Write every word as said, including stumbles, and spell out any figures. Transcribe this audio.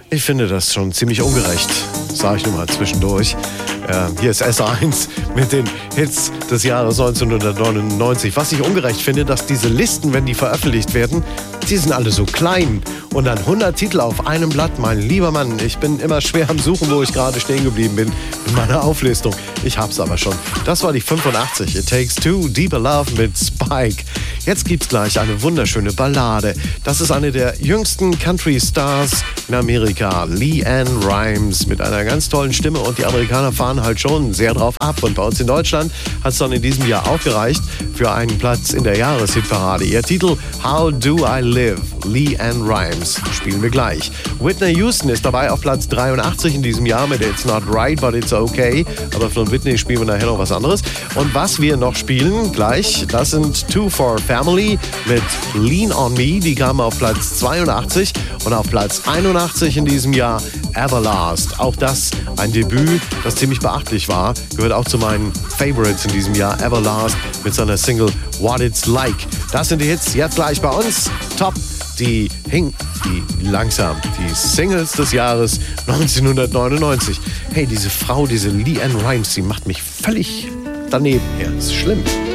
Ich finde das schon ziemlich ungerecht, sage ich nur mal zwischendurch. Äh, hier ist S eins mit den Hits des Jahres neunzehnhundertneunundneunzig. Was ich ungerecht finde, dass diese Listen, wenn die veröffentlicht werden, die sind alle so klein. Und dann hundert Titel auf einem Blatt, mein lieber Mann. Ich bin immer schwer am Suchen, wo ich gerade stehen geblieben bin in meiner Auflistung. Ich hab's aber schon. Das war die fünfundachtzig. It Takes Two, Deeper Love mit Spike. Jetzt gibt's gleich eine wunderschöne Ballade. Das ist eine der jüngsten Country-Stars in Amerika, LeAnn Rimes, mit einer ganz tollen Stimme. Und die Amerikaner fahren halt schon sehr drauf ab. Und bei uns in Deutschland hat es dann in diesem Jahr auch gereicht für einen Platz in der Jahreshitparade. Ihr Titel How Do I Live? LeAnn Rimes. Spielen wir gleich. Whitney Houston ist dabei auf Platz dreiundachtzig in diesem Jahr mit It's Not Right, But It's Okay. Aber von Whitney spielen wir nachher noch was anderes. Und was wir noch spielen gleich, das sind Two for Family mit Lean on Me. Die kamen auf Platz zweiundachtzig und auf Platz einundachtzig in diesem Jahr Everlast. Auch das ein Debüt, das ziemlich beachtlich war. Gehört auch zu meinen Favorites in diesem Jahr. Everlast mit seiner Single What It's Like. Das sind die Hits jetzt gleich bei uns. Top. Die hing, die langsam, die Singles des Jahres neunzehnhundertneunundneunzig. Hey, diese Frau, diese LeAnn Rimes, die macht mich völlig daneben her. Das ist schlimm.